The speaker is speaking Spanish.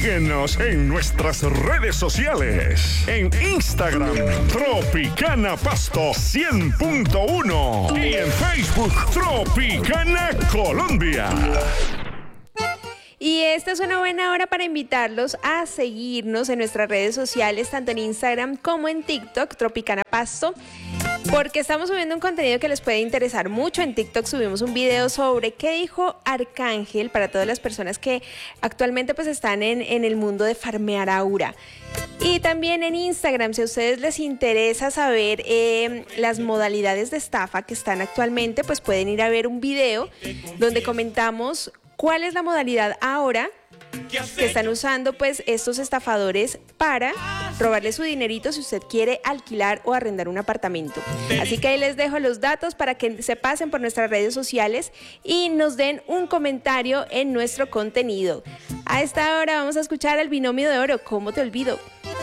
Síguenos en nuestras redes sociales. En Instagram, Tropicana Pasto 100.1. Y en Facebook, Tropicana Colombia. Y esta es una buena hora para invitarlos a seguirnos en nuestras redes sociales, tanto en Instagram como en TikTok, Tropicana Pasto, porque estamos subiendo un contenido que les puede interesar mucho. En TikTok subimos un video sobre qué dijo Arcángel para todas las personas que actualmente pues están en el mundo de farmear aura. Y también en Instagram, si a ustedes les interesa saber las modalidades de estafa que están actualmente, pues pueden ir a ver un video donde comentamos cuál es la modalidad ahora que están usando pues estos estafadores para robarle su dinerito si usted quiere alquilar o arrendar un apartamento. Así que ahí les dejo los datos para que se pasen por nuestras redes sociales y nos den un comentario en nuestro contenido. A esta hora vamos a escuchar al Binomio de Oro, ¿Cómo te olvido?